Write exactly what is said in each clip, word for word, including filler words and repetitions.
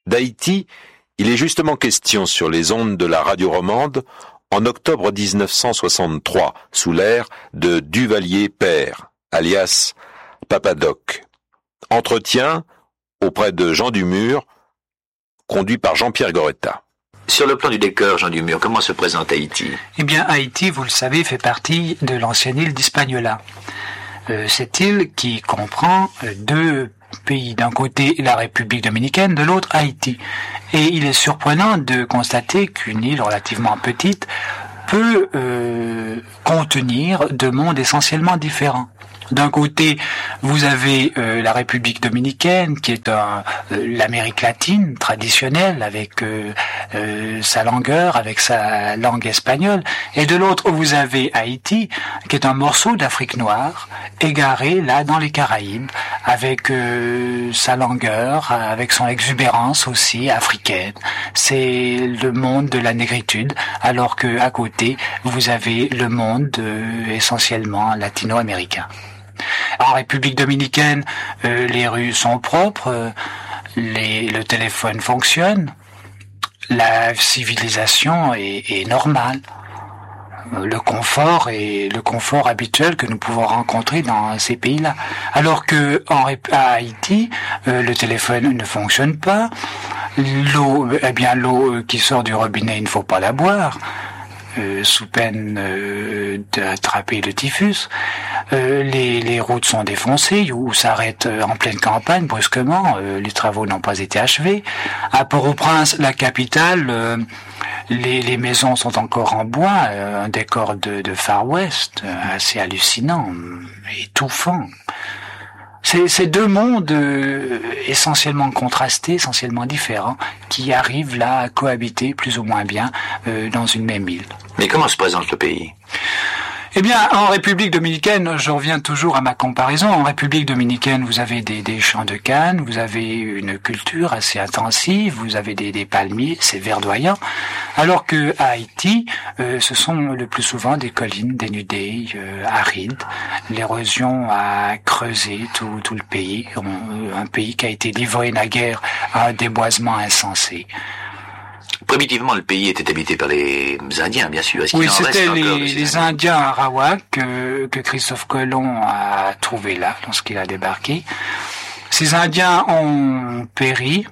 D'Haïti, il est justement question sur les ondes de la radio romande en octobre dix-neuf cent soixante-trois, sous l'ère de Duvalier père, alias Papadoc. Entretien auprès de Jean Dumur, conduit par Jean-Pierre Goretta. Sur le plan du décor, Jean Dumur, comment se présente Haïti ? Eh bien, Haïti, vous le savez, fait partie de l'ancienne île d'Hispaniola. Euh, cette île qui comprend euh, deux pays, d'un côté la République dominicaine, de l'autre Haïti. Et il est surprenant de constater qu'une île relativement petite peut euh, contenir deux mondes essentiellement différents. D'un côté, vous avez euh, la République dominicaine, qui est un, euh, l'Amérique latine traditionnelle, avec euh, euh, sa langueur, avec sa langue espagnole. Et de l'autre, vous avez Haïti, qui est un morceau d'Afrique noire, égaré là dans les Caraïbes, avec euh, sa langueur, avec son exubérance aussi africaine. C'est le monde de la négritude, alors que à côté, vous avez le monde euh, essentiellement latino-américain. En République dominicaine, euh, les rues sont propres, euh, les, le téléphone fonctionne, la civilisation est, est normale, euh, le confort est le confort habituel que nous pouvons rencontrer dans ces pays-là. Alors que en, à Haïti, euh, le téléphone ne fonctionne pas, l'eau, eh bien l'eau qui sort du robinet, il ne faut pas la boire. Euh, sous peine euh, d'attraper le typhus. Euh, les, les routes sont défoncées ou s'arrêtent en pleine campagne brusquement. Euh, les travaux n'ont pas été achevés. À Port-au-Prince, la capitale, euh, les, les maisons sont encore en bois, euh, un décor de, de Far West, euh, assez hallucinant, étouffant. C'est, c'est deux mondes euh, essentiellement contrastés, essentiellement différents, qui arrivent là à cohabiter plus ou moins bien euh, dans une même île. Mais comment se présente le pays ? Eh bien, en République dominicaine, je reviens toujours à ma comparaison. En République dominicaine, vous avez des, des champs de canne, vous avez une culture assez intensive, vous avez des, des palmiers, c'est verdoyant. Alors que à Haïti, euh, ce sont le plus souvent des collines dénudées, euh, arides. L'érosion a creusé tout, tout le pays, un pays qui a été livré naguère à un déboisement insensé. Primitivement, le pays était habité par les Indiens, bien sûr. Est-ce oui, qu'il en c'était reste les, encore de ces les Indiens arawaks que, que Christophe Colomb a trouvés là, lorsqu'il a débarqué. Ces Indiens ont péri,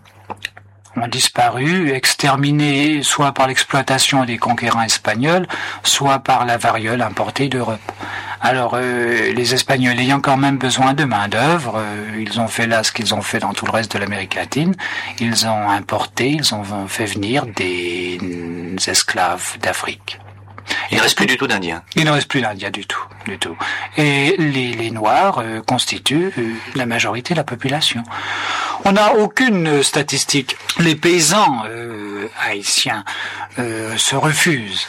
ont disparu, exterminés soit par l'exploitation des conquérants espagnols, soit par la variole importée d'Europe. Alors, euh, les Espagnols ayant quand même besoin de main-d'œuvre, euh, ils ont fait là ce qu'ils ont fait dans tout le reste de l'Amérique latine. Ils ont importé, ils ont fait venir des esclaves d'Afrique. Il ne reste plus du tout d'Indiens. Il ne reste plus d'Indiens du tout, du tout. Et les, les Noirs euh, constituent euh, la majorité de la population. On n'a aucune statistique. Les paysans euh, haïtiens euh, se refusent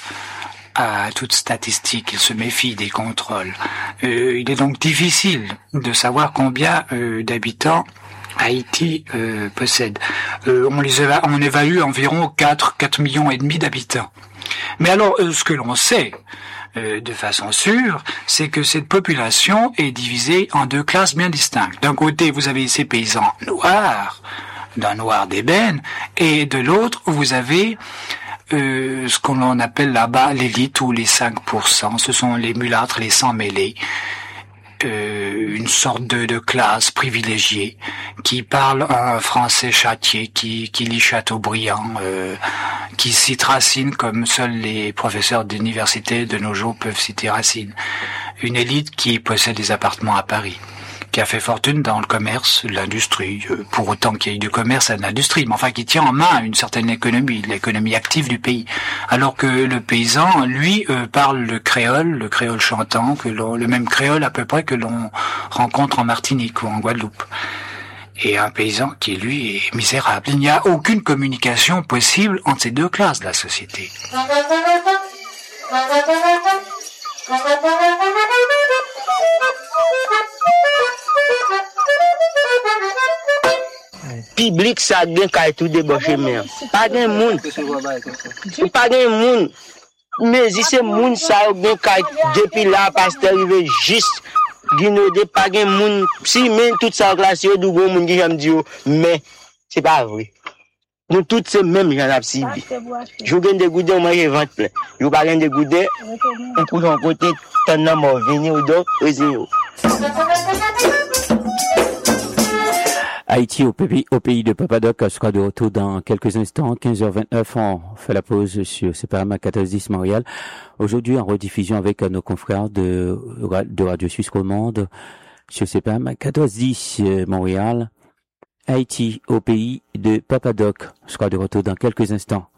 à toute statistique, ils se méfient des contrôles. Euh, il est donc difficile de savoir combien euh, d'habitants Haïti euh, possède. Euh, on les éva- on évalue environ quatre, quatre millions et demi d'habitants. Mais alors, euh, ce que l'on sait euh, de façon sûre, c'est que cette population est divisée en deux classes bien distinctes. D'un côté, vous avez ces paysans noirs, d'un noir d'ébène, et de l'autre, vous avez Euh, ce qu'on appelle là-bas l'élite ou les cinq pour cent, ce sont les mulâtres, les sans-mêlés, euh, une sorte de, de classe privilégiée qui parle un français châtié, qui, qui lit Chateaubriand, euh, qui cite Racine comme seuls les professeurs d'université de nos jours peuvent citer Racine. Une élite qui possède des appartements à Paris, qui a fait fortune dans le commerce, l'industrie, pour autant qu'il y ait du commerce et de l'industrie, mais enfin qui tient en main une certaine économie, l'économie active du pays. Alors que le paysan, lui, euh, parle le créole, le créole chantant, que l'on, le même créole à peu près que l'on rencontre en Martinique ou en Guadeloupe. Et un paysan qui, lui, est misérable. Il n'y a aucune communication possible entre ces deux classes de la société. Public sa gen kay tout débauché men. Pas gen moun. Pas gen moun. Mais si c'est moun sa gen kay depuis là pasteur rive juste Guinode pas gen moun. Si men tout ça classe yo du bon moun qui j'aime dire mais c'est pas vrai. nous tous ces mêmes gens à suivi. Je gagne des goudets, on mange ventre plein. Je pas gagne des goudets, on couche en côté, t'en as mort, venir au dos, résigner. Haïti au pays, au pays de Papadoc sera de retour dans quelques instants. quinze heures vingt-neuf, on fait la pause sur C P M quatorze dix Montréal. Aujourd'hui en rediffusion avec nos confrères de, de Radio Suisse Romande sur C P M quatorze dix Montréal. Haïti au pays de Papadoc sera de retour dans quelques instants.